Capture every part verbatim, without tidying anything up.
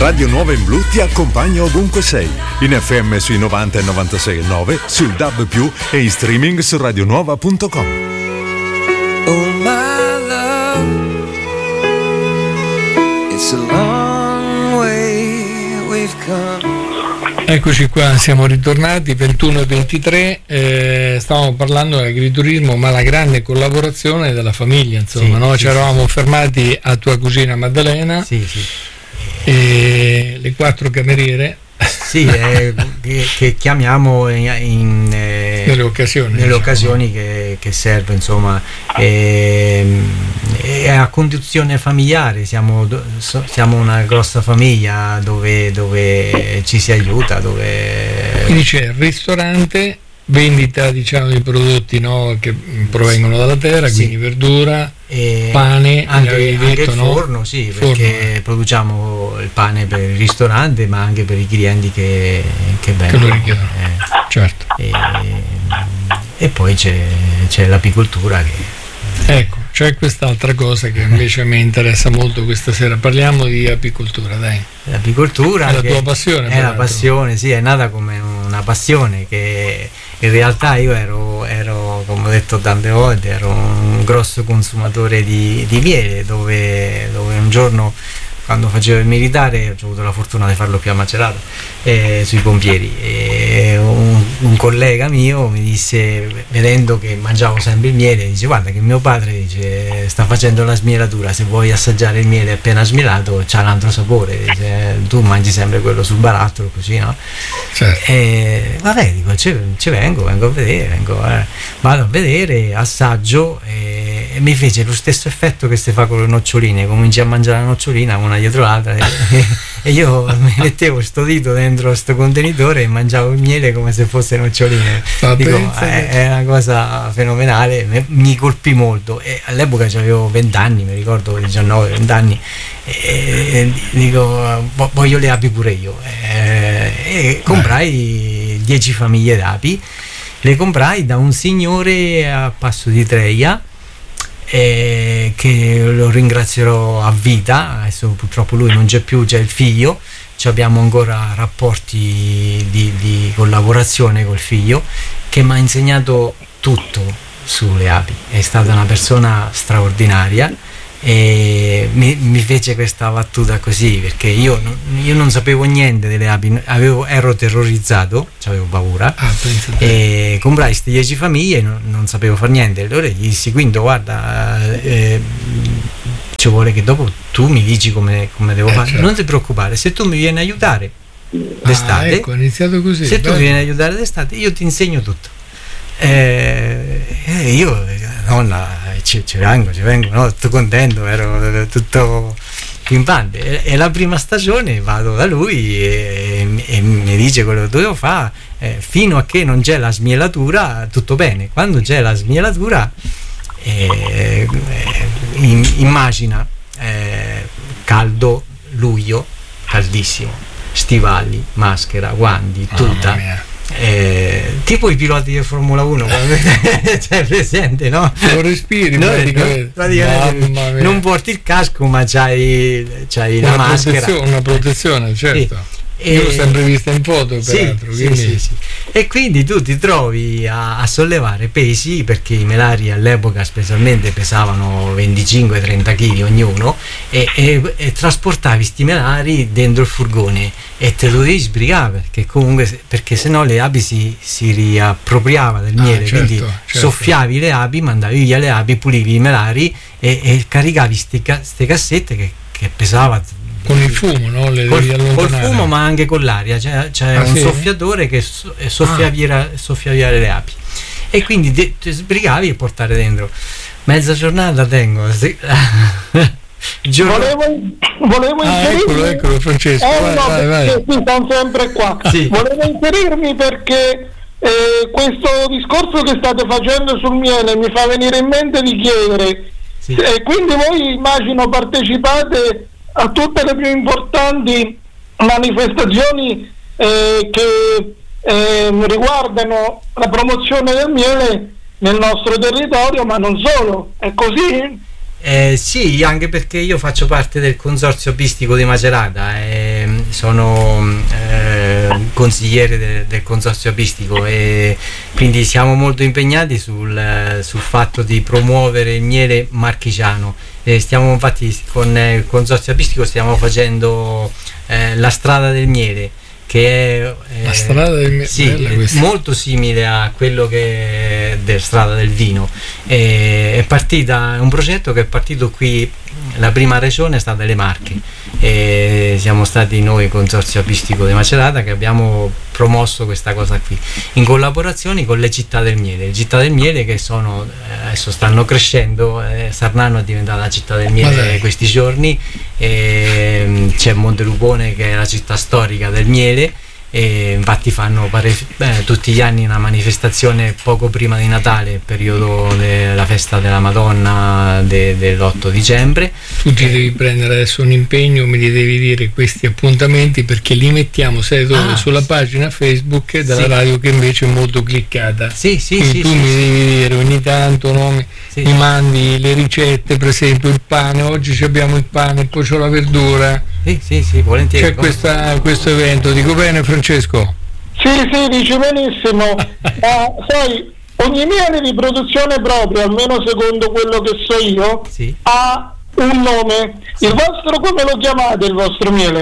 Radio Nuova in Blu ti accompagna ovunque sei, in F M sui novanta e novantasei virgola nove, sul D A B più, e in streaming su radionuova punto com. Oh my love, it's a long way we've come. Eccoci qua, siamo ritornati, ventuno e ventitré, eh, stavamo parlando dell'agriturismo, ma la grande collaborazione della famiglia, insomma, sì, no? Sì, ci eravamo sì. fermati a tua cugina Maddalena, sì, sì. e le quattro cameriere. Sì, eh, che, che chiamiamo in, in, eh, nelle occasioni, nelle diciamo. occasioni che, che serve, insomma, eh, è a conduzione familiare, siamo, siamo una grossa famiglia dove, dove ci si aiuta, dove... Quindi c'è il ristorante, vendita, diciamo, di prodotti, no, che provengono dalla terra, sì. quindi verdura, e pane, anche, detto, anche il no? forno, sì, forno. Perché produciamo il pane per il ristorante, ma anche per i clienti che, che vengono. Che lo richiedono, eh, certo. E, e poi c'è, c'è l'apicoltura che... Ecco, c'è quest'altra cosa che invece mi interessa molto questa sera. Parliamo di apicoltura, dai. L'apicoltura è la tua passione. È la passione, sì, è nata come una passione che in realtà io ero, ero come ho detto tante volte, ero un grosso consumatore di, di miele, dove, dove un giorno, quando facevo il militare, ho avuto la fortuna di farlo qui a Macerata, eh, sui pompieri, e un, un collega mio mi disse, vedendo che mangiavo sempre il miele, dice: guarda che mio padre, dice, sta facendo la smielatura, se vuoi assaggiare il miele appena smielato c'ha un altro sapore, dice, tu mangi sempre quello sul barattolo, così, no? Certo. E vabbè, dico, ci, ci vengo, vengo a vedere, vengo, eh, vado a vedere, assaggio, e, e mi fece lo stesso effetto che si fa con le noccioline, cominci a mangiare la nocciolina una dietro l'altra, e, e io mi mettevo sto dito dentro sto contenitore e mangiavo il miele come se fosse noccioline. Dico, è, è una cosa fenomenale, mi colpì molto, e all'epoca avevo venti anni, mi ricordo diciannove venti anni, e, e dico, voglio le api pure io, e, e comprai dieci famiglie d'api, le comprai da un signore a Passo di Treia, eh, che lo ringrazierò a vita. Adesso purtroppo lui non c'è più, c'è il figlio, ci abbiamo ancora rapporti di, di collaborazione col figlio, che mi ha insegnato tutto sulle api. È stata una persona straordinaria, e mi, mi fece questa battuta così, perché io, io non sapevo niente delle api, avevo, ero terrorizzato, avevo paura, ah, e comprai queste dieci famiglie, non, non sapevo fare niente. Allora gli dissi: Quinto, guarda, eh, ci vuole che dopo tu mi dici come, come devo eh, fare, certo. Non ti preoccupare, se tu mi vieni a aiutare d'estate, ah, ecco, è iniziato così, se bello. tu mi vieni a aiutare d'estate, io ti insegno tutto. Eh, eh, io, nonna, ci, ci vengo, ci vengo, no? Tutto contento, ero tutto pimpante. E, e la prima stagione vado da lui e, e mi dice quello che dovevo fare, eh, fino a che non c'è la smielatura, tutto bene. Quando c'è la smielatura, eh, eh, immagina, eh, caldo, luglio, caldissimo, stivali, maschera, guanti, tuta. Eh, tipo i piloti di Formula uno, c'è presente, no? Lo respiri, no, praticamente, no, praticamente non porti il casco, ma c'hai, c'hai una la maschera, protezione, una protezione, certo. Sì. Io l'ho sempre vista in foto, peraltro. Sì, quindi... sì, sì, sì. E quindi tu ti trovi a, a sollevare pesi, perché i melari all'epoca specialmente pesavano venticinque trenta chili ognuno, e, e, e trasportavi sti melari dentro il furgone e te lo devi sbrigare, perché comunque, perché sennò le api si, si riappropriava del miele, ah, certo, quindi certo. Soffiavi le api, mandavi via le api, pulivi i melari e, e caricavi ste cassette che, che pesava con il fumo, no? Le col, devi allontanare. Col fumo, ma anche con l'aria, c'è, c'è ah, un sì? soffiatore che so, soffia, ah. via, soffia via le api, e quindi ti, ti sbrigavi e portare dentro. Mezza giornata tengo Giorno... volevo, volevo ah, inserirmi, eccolo, eccolo Francesco, eh, vai, no, vai, vai. Sì, sono sempre qua. Sì. Volevo inserirmi perché eh, questo discorso che state facendo sul miele mi fa venire in mente di chiedere, sì. E quindi voi, immagino, partecipate a tutte le più importanti manifestazioni eh, che eh, riguardano la promozione del miele nel nostro territorio, ma non solo, è così? Eh, sì, anche perché io faccio parte del consorzio apistico di Macerata, e, sono eh, consigliere de, del consorzio apistico e quindi siamo molto impegnati sul, sul fatto di promuovere il miele marchigiano. E stiamo infatti con il consorzio apistico stiamo facendo eh, la strada del miele, che è eh, la strada del miele, sì, molto simile a quello che è della strada del vino. E è partita, è un progetto che è partito qui, la prima regione è stata le Marche e siamo stati noi consorzio apistico di Macerata che abbiamo promosso questa cosa qui in collaborazione con le città del miele. Le città del miele che sono adesso stanno crescendo, eh, Sarnano è diventata la città del miele questi giorni, e c'è Montelupone che è la città storica del miele, e infatti fanno pare, beh, tutti gli anni una manifestazione poco prima di Natale, periodo della festa della Madonna de, dell'otto dicembre. Tu ti devi prendere adesso un impegno, mi devi dire questi appuntamenti perché li mettiamo sai dove, ah, sulla pagina Facebook della sì. radio che invece è molto cliccata. Sì, sì, quindi sì, tu sì, mi sì. devi dire ogni tanto, no? mi, sì. mi mandi le ricette, per esempio il pane, oggi abbiamo il pane, poi c'ho la verdura. Sì, sì, sì, volentieri. C'è questa, questo evento, dico bene Francesco? Sì, sì, dici benissimo. Ma sai, ogni miele di produzione propria, almeno secondo quello che so io, sì. ha un nome. Sì. Il vostro come lo chiamate il vostro miele?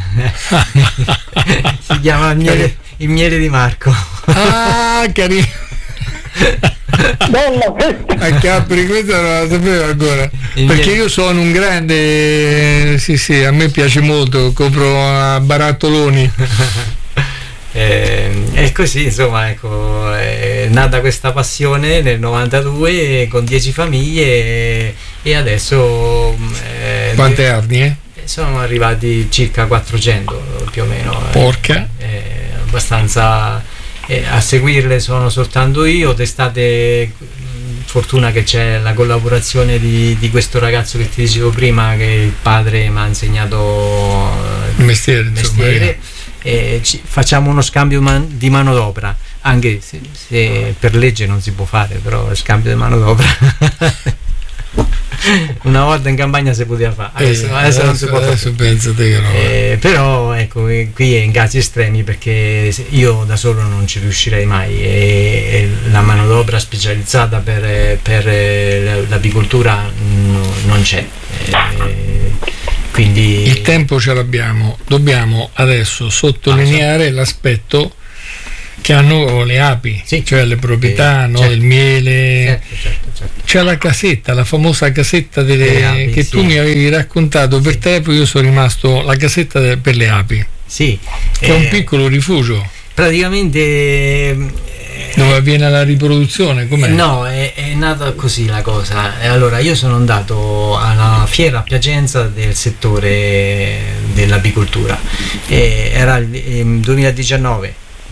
Si chiama il miele, il miele di Marco. Ah, carino. Bella questa. A Capri, questa non la sapevo ancora. Il perché miele. Io sono un grande, sì sì, a me piace molto, compro a barattoloni. Eh, e così insomma ecco, è nata questa passione nel novantadue con dieci famiglie e, e adesso eh, quante arnie? Sono arrivati circa quattrocento più o meno. Porca eh, eh, abbastanza eh, a seguirle sono soltanto io. D'estate fortuna che c'è la collaborazione di, di questo ragazzo che ti dicevo prima, che il padre mi ha insegnato il mestiere, il mestiere. E ci, facciamo uno scambio man, di manodopera, anche se, se per legge non si può fare, però lo scambio di manodopera una volta in campagna si poteva fare, adesso, eh, adesso, adesso non si può adesso fare. Pensate che no. Eh, però ecco, qui è in casi estremi perché io da solo non ci riuscirei mai e, e la manodopera specializzata per, per l'apicoltura no, non c'è. Eh, Quindi il tempo ce l'abbiamo, dobbiamo adesso sottolineare l'aspetto che hanno le api, sì. cioè le proprietà eh, no, certo. del miele. Certo, certo, certo. C'è la casetta, la famosa casetta delle api, che sì. tu mi avevi raccontato per sì. tempo, io sono rimasto la casetta de, per le api, sì. che eh, è un piccolo rifugio. Praticamente dove avviene la riproduzione, com'è? No, è, è nata così la cosa. E allora io sono andato alla fiera a Piacenza del settore dell'apicoltura, e era il duemiladiciannove,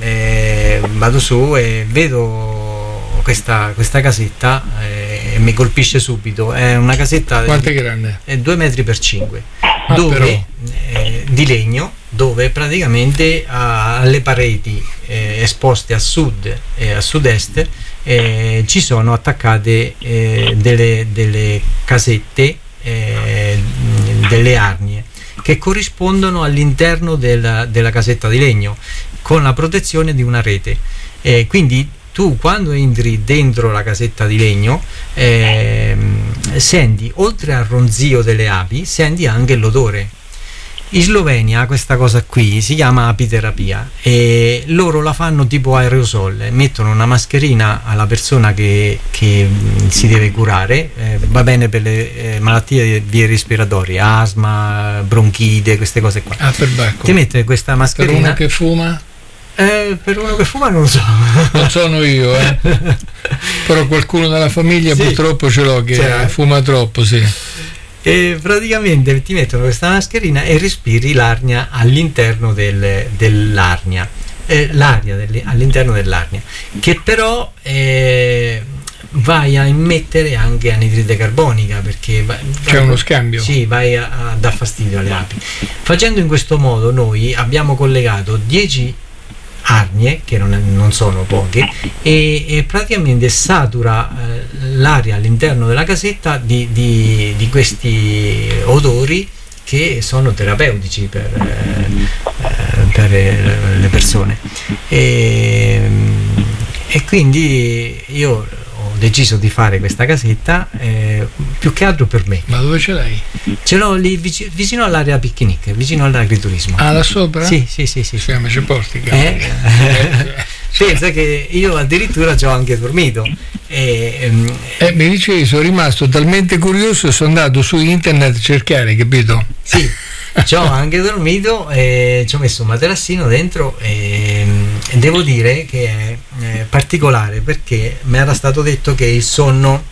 e vado su e vedo questa, questa casetta e mi colpisce subito. È una casetta. Quanto è grande? È due metri per cinque, ah, dove eh, di legno, dove praticamente ha alle pareti eh, esposte a sud e a sud-est eh, ci sono attaccate eh, delle, delle casette, eh, delle arnie che corrispondono all'interno della, della casetta di legno con la protezione di una rete. Eh, quindi tu quando entri dentro la casetta di legno eh, senti, oltre al ronzio delle api, senti anche l'odore. In Slovenia questa cosa qui si chiama apiterapia e loro la fanno tipo aerosol, mettono una mascherina alla persona che, che si deve curare, eh, va bene per le eh, malattie vie respiratorie, asma, bronchite, queste cose qua. Ah, per bacco. Ti mette questa mascherina. Per uno che fuma? Eh, per uno che fuma non lo so. Non sono io, eh. Però qualcuno della famiglia sì. purtroppo ce l'ho che cioè, fuma troppo, sì. E praticamente ti mettono questa mascherina e respiri l'arnia all'interno del, dell'arnia, eh, l'aria delle, all'interno dell'arnia, che però eh, vai a immettere anche anidride carbonica, perché vai, c'è uno scambio. Sì, vai a, a dar fastidio alle api. Facendo in questo modo noi abbiamo collegato dieci arnie, che non, è, non sono poche, e, e praticamente satura eh, l'aria all'interno della casetta di, di, di questi odori che sono terapeutici per, eh, per le persone. E, e quindi io ho deciso di fare questa casetta eh, più che altro per me. Ma dove ce l'hai? Ce l'ho lì vicino, vicino all'area picnic, vicino all'agriturismo. Ah, là sopra? Sì, sì, sì, sì. Sì, ma ci porti, eh? Pensa che io addirittura ci ho anche dormito. E, eh, mi dicevi, sono rimasto talmente curioso e sono andato su internet a cercare, capito? Sì, ci ho anche dormito e ci ho messo un materassino dentro e, e devo dire che è, è particolare perché mi era stato detto che il sonno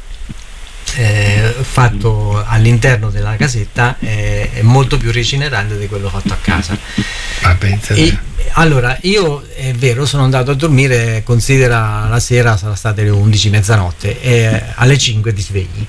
eh, fatto all'interno della casetta è, è molto più rigenerante di quello fatto a casa. Ma pensa e, allora io è vero sono andato a dormire, considera la sera sarà state le undici, mezzanotte e alle cinque ti svegli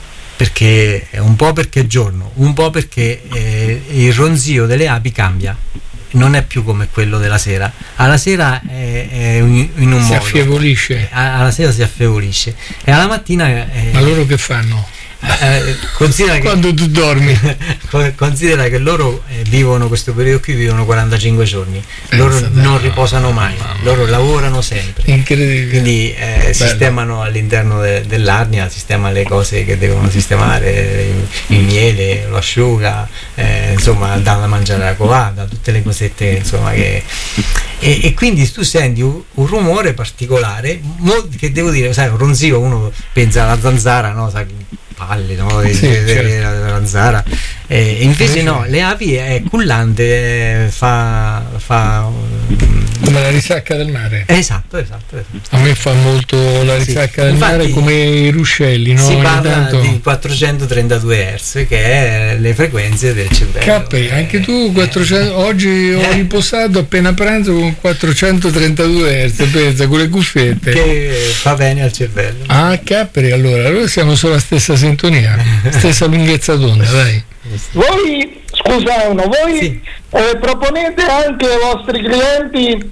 perché un po' perché è giorno, un po' perché eh, il ronzio delle api cambia, non è più come quello della sera. Alla sera è, è in un si modo, affievolisce, alla sera si affievolisce e alla mattina è, ma loro che fanno? Eh, considera quando che, tu dormi considera che loro eh, vivono questo periodo qui, vivono quarantacinque giorni. Pensa loro te, non riposano mai, mamma. Loro lavorano sempre, incredibile. Quindi eh, sistemano all'interno de, dell'arnia, sistemano le cose che devono sistemare, il, il miele, lo asciuga, eh, insomma danno da mangiare la covata, tutte le cosette insomma che e, e quindi tu senti un, un rumore particolare che devo dire, sai, un ronzio, uno pensa alla zanzara, no? Sai, palle, no? Sì, certo. La zanzara, e invece no, le api è cullante, fa, fa come la risacca del mare. Esatto, esatto, esatto. A me fa molto la risacca sì. del Infatti, mare, come i ruscelli, no? Si parla tanto di quattrocentotrentadue hertz, che è le frequenze del cervello. Capri, anche tu quattrocento, oggi ho eh. riposato appena pranzo con quattrocentotrentadue hertz, pensa, con le cuffiette. Che fa bene al cervello. Ah, Capri, allora, allora siamo sulla stessa sintonia, stessa lunghezza d'onda, dai. Voi, scusa uno, voi sì. eh, proponete anche ai vostri clienti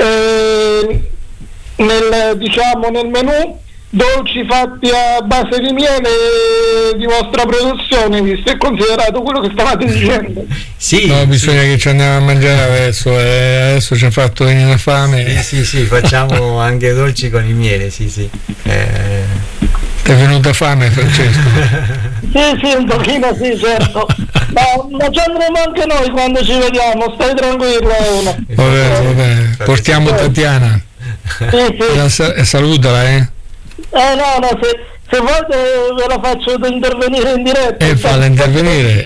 eh, nel, diciamo, nel menù dolci fatti a base di miele di vostra produzione, visto e considerato quello che stavate dicendo? Sì, no, bisogna sì. che ci andiamo a mangiare adesso, eh, adesso ci ha fatto venire una fame. Sì, sì, sì, facciamo anche dolci con il miele, sì, sì. Eh... Ti è venuta fame, Francesco? Sì, sì, un pochino sì, certo. Ma, ma ci andremo anche noi quando ci vediamo, stai tranquillo. Va bene, va bene. Portiamo Tatiana. Sì, sì. La, salutala, eh. Eh no, no, se, se volete ve la faccio intervenire in diretta. E eh, falla intervenire.